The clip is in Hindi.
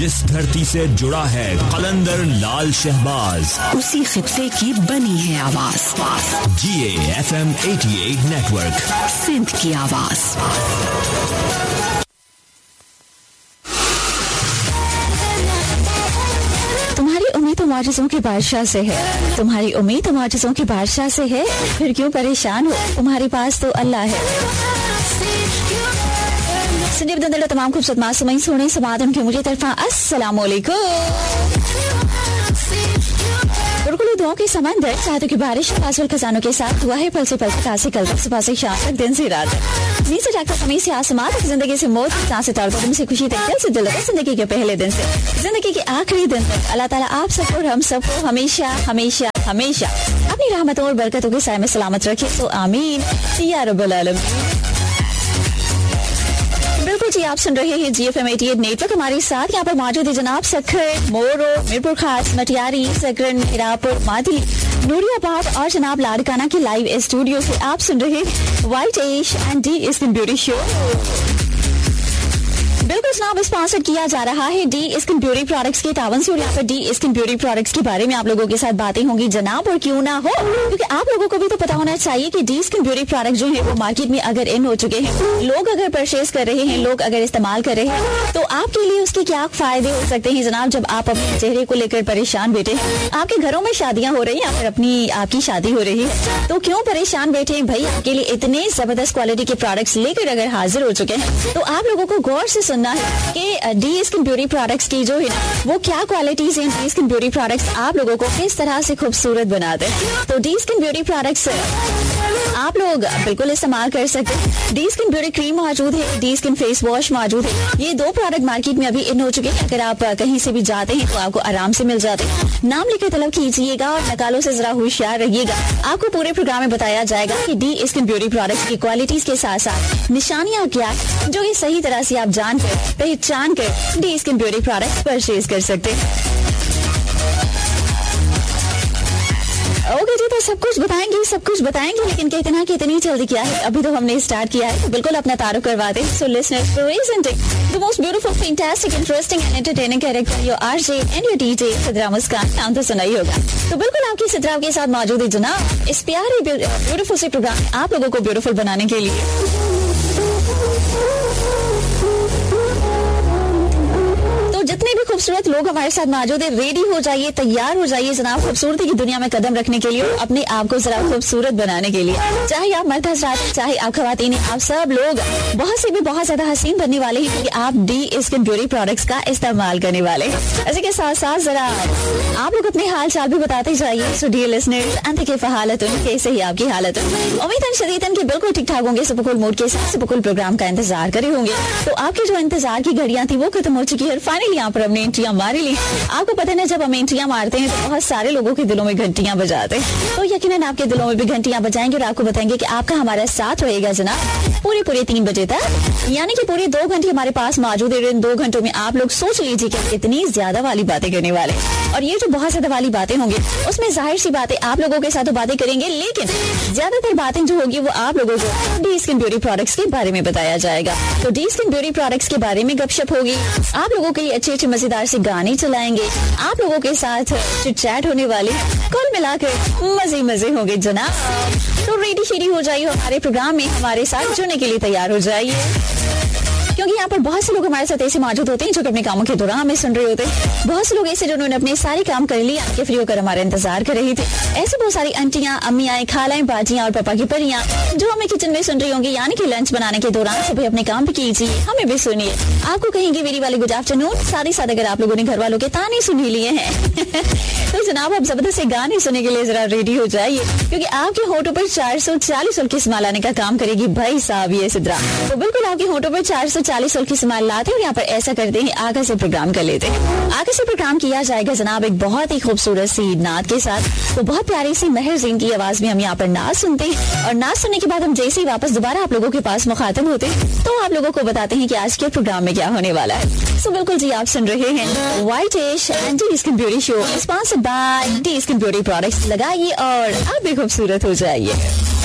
जिस धरती से जुड़ा है कलंदर लाल शहबाज, उसी खित्ते की बनी है आवाज। GAFM 88 नेटवर्क, सिंध की आवाज। तुम्हारी उम्मीद तो मौजज़ों के बादशाह से है, तुम्हारी उम्मीद तो मौजज़ों के बादशाह से है, फिर क्यों परेशान हो, तुम्हारे पास तो अल्लाह है। सुनिए बदल तमाम खूबसूरत मासूमीन सोने समाधन की मुझे तरफा अस्सलाम वालेकुम। बिल्कुल दुआओं के समंदर, चाहतों की बारिश, फासुल खजानों के साथ हुआ है पल से पल तक से कल तक, सुबह से शाम तक, दिन से रात तक, नींद से जागकर समय से आसमान तक, जिंदगी से मौत, सांस से तड़प से खुशी तक, दिल से दिल तक, जिंदगी के पहले दिन से जिंदगी के आखिरी दिन तक, अल्लाह ताला आप सबको और हम सबको हमेशा हमेशा हमेशा अपनी रहमतों और बरकतों के साए में सलामत रखे, तो आमीन या रब्बल आलमीन। बिल्कुल जी, आप सुन रहे हैं GFM 88 नेटवर्क। हमारे साथ यहाँ पर मौजूद है जनाब सखर, मोरो, मीरपुर खास, मटियारी, सकरन, हिरापुर, मादी, नूरियाबाद और जनाब लाड़काना के लाइव स्टूडियो से आप सुन रहे हैं white ash and D skin beauty show. बिल्कुल जनाब स्पॉन्सर किया जा रहा है डी स्किन ब्यूटी प्रोडक्ट्स के तावन से, और यहाँ पर डी स्किन ब्यूटी प्रोडक्ट्स के बारे में आप लोगों के साथ बातें होंगी जनाब, और क्यों ना हो, क्योंकि आप लोगों को भी तो पता होना चाहिए कि डी स्किन ब्यूटी प्रोडक्ट जो है वो मार्केट में अगर इन हो चुके हैं, लोग अगर परचेज कर रहे हैं, लोग अगर इस्तेमाल कर रहे हैं, तो आपके लिए उसके क्या फायदे हो सकते हैं जनाब। जब आप अपने चेहरे को लेकर परेशान बैठे, आपके घरों में शादियां हो रही है, आपकी शादी हो रही है, तो क्यों परेशान बैठे भाई, आपके लिए इतने जबरदस्त क्वालिटी के प्रोडक्ट्स लेकर अगर हाजिर हो चुके हैं, तो आप लोगों को गौर से सुनना है कि डी स्किन ब्यूटी प्रोडक्ट्स की जो है ना वो क्या क्वालिटीज हैं। डी स्किन ब्यूटी प्रोडक्ट्स आप लोगों को किस तरह से खूबसूरत बनाते हैं, तो डी स्किन ब्यूटी प्रोडक्ट्स आप लोग बिल्कुल इस्तेमाल कर सकते हैं। डी स्किन ब्यूटी क्रीम मौजूद है, डी स्किन फेस वॉश मौजूद है, ये दो प्रोडक्ट मार्केट में अभी इन हो चुके हैं। अगर आप कहीं से भी जाते हैं तो आपको आराम से मिल जाते हैं। नाम लेकर तलब कीजिएगा और नकालों से जरा होशियार रहिएगा। आपको पूरे प्रोग्राम में बताया जाएगा कि डी स्किन ब्यूटी प्रोडक्ट्स की क्वालिटीज के साथ साथ निशानियां क्या जो ये सही तरह से आप जानकर पहचान कर D skin beauty products purchase कर सकते हैं। ओके जी, तो सब कुछ बताएंगे, लेकिन कहते ना कि इतनी जल्दी क्या है, अभी तो हमने स्टार्ट किया है, तो बिल्कुल अपना तारुफ करवाते हैं। So listeners, presenting the most beautiful, fantastic, interesting and entertaining character, your RJ and your DJ Sidra मुस्कान। नाम तो सुना ही होगा, तो बिल्कुल आपकी सिद्रा के साथ मौजूद है जनाब इस प्यारे ब्यूटीफुल से प्रोग्राम आप लोगों को ब्यूटीफुल बनाने के लिए। जितने भी खूबसूरत लोग हमारे साथ मौजूद है, रेडी हो जाइए, तैयार हो जाइए जनाब खूबसूरती की दुनिया में कदम रखने के लिए, अपने आप को जरा खूबसूरत बनाने के लिए। चाहे आप मर्द हजरात, चाहे आप खवातीन, आप सब लोग बहुत से भी बहुत ज्यादा हसीन बनने वाले हैं, क्योंकि आप डी स्किन ब्यूटी प्रोडक्ट्स का इस्तेमाल करने वाले हैं। इसी के साथ साथ जरा आप लोग अपने हाल चाल भी बताते जाइए। सो डियर लिसनर्स, अंत के हालत कैसे ही आपकी हालत, उम्मीद शदीदन की बिल्कुल ठीक ठाक होंगे, सुबकुल मूड के साथ सुबकुल प्रोग्राम का इंतजार करे होंगे। तो आपकी जो इंतजार की घड़ियां थी वो खत्म हो चुकी है, फाइनली यहाँ पर हमने एंट्रियां मारी ली। आपको पता है ना, जब हम एंट्रियां मारते हैं तो बहुत सारे लोगों के दिलों में घंटियां बजाते हैं, तो यकीनन आपके दिलों में भी घंटियां बजाएंगे और आपको बताएंगे कि आपका हमारा साथ रहेगा जनाब पूरे 3 बजे तक, यानी कि पूरे 2 घंटे हमारे पास मौजूद है। इन 2 घंटों में आप लोग सोच लीजिए कि कितनी ज्यादा वाली बातें करने वाले, और ये जो बहुत ज्यादा वाली बातें होंगी उसमें जाहिर सी बातें आप लोगों के साथ तो बातें करेंगे, लेकिन ज्यादातर बातें जो होगी वो आप लोगों को डी स्किन ब्यूटी प्रोडक्ट्स के बारे में बताया जाएगा। तो डी स्किन ब्यूटी प्रोडक्ट्स के बारे में गपशप होगी, आप लोगों के लिए अच्छे मजेदार से गाने चलाएंगे, आप लोगों के साथ चिट चैट होने वाली, कुल मिलाकर मजे होंगे जनाब। तो रेडी शेडी हो जाइए हमारे प्रोग्राम में, हमारे साथ जुड़ने के लिए तैयार हो जाइए, क्योंकि यहाँ पर बहुत से लोग हमारे साथ ऐसे मौजूद होते हैं जो अपने कामों के दौरान हमें सुन रहे होते हैं। बहुत से लोग ऐसे जिन्होंने अपने सारे काम कर लिए, आके फ्री होकर हमारा इंतजार कर रही थी। ऐसे बहुत सारी आंटियां, अम्मियां, खालाएं, बाजियां और पापा की परियां जो हमें किचन में सुन रही होंगी, यानी कि लंच बनाने के दौरान सुबह अपने काम भी कीजिए, हमें भी सुनिए। आपको कहेंगे मेरी वाली गुड आफ्टरनून। साथ ही साथ अगर आप लोगों ने घर वालों के ताने सुन ही लिए हैं तो जनाब आप जबरदस्त से गाने सुनने के लिए जरा रेडी हो जाइए, क्योंकि आपके होठों पर 440 की स्माइल लाने का काम करेगी भाई साहब ये सिद्रा। तो बिल्कुल आपके होठों पर 440 की स्माइल लाते हैं, और यहाँ पर ऐसा करते हैं, आगे से प्रोग्राम कर लेते हैं। आगे से प्रोग्राम किया जाएगा जनाब एक बहुत ही खूबसूरत सी नात के साथ। तो बहुत प्यारी सी महर ज़ीन की आवाज में हम यहाँ पर नाच सुनते हैं, और नाच सुनने के बाद हम जैसे ही वापस दोबारा आप लोगों के पास मुखातिब होते हैं तो आप लोगों को बताते हैं कि आज के प्रोग्राम में क्या होने वाला है। सो बिल्कुल जी, आप सुन रहे हैं white ash and D skin beauty show, sponsored by D skin beauty products. लगाइए और आप भी खूबसूरत हो जाइए।